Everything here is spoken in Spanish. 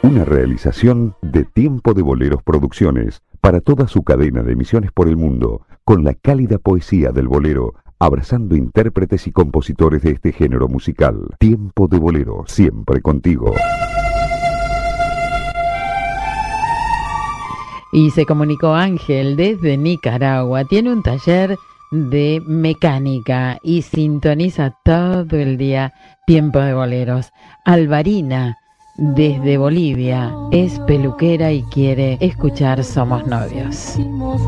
Una realización de Tiempo de Boleros Producciones para toda su cadena de emisiones por el mundo, con la cálida poesía del bolero, abrazando intérpretes y compositores de este género musical. Tiempo de Bolero, siempre contigo. Y se comunicó Ángel desde Nicaragua. Tiene un taller de mecánica y sintoniza todo el día Tiempo de Boleros. Alvarina, desde Bolivia, es peluquera y quiere escuchar Somos Novios.